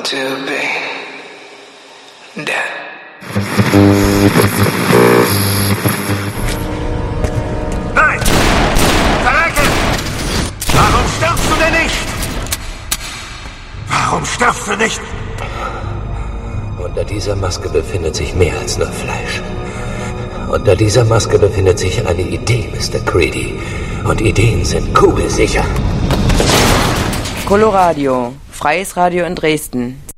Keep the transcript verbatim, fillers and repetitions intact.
to be dead. Nein! Verrecke! Warum stirbst du denn nicht? Warum stirbst du nicht? Unter dieser Maske befindet sich mehr als nur Fleisch. Unter dieser Maske befindet sich eine Idee, Mister Creedy. Und Ideen sind kugelsicher. Coloradio, freies Radio in Dresden.